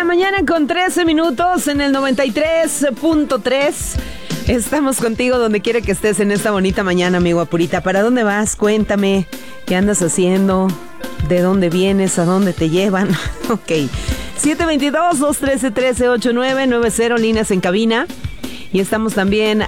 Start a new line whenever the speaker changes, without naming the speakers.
mañana con 13 minutos en el 93.3. Estamos contigo donde quiera que estés en esta bonita mañana, mi guapurita. ¿Para dónde vas? Cuéntame. ¿Qué andas haciendo? ¿De dónde vienes? ¿A dónde te llevan? Ok. 722-213-1389-90, líneas en cabina. Y estamos también